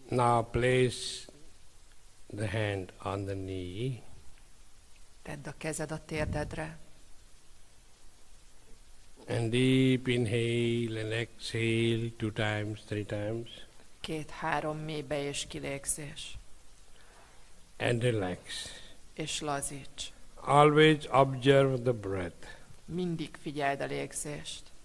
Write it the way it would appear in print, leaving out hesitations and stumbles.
Now place the hand on the knee. Tedd a kezed a térdedre. And deep inhale and exhale 2 times, 3 times. 2-3 mély be- és kilégzés. And relax. És lazíts. Always observe the breath. Mindig figyeld a légzést.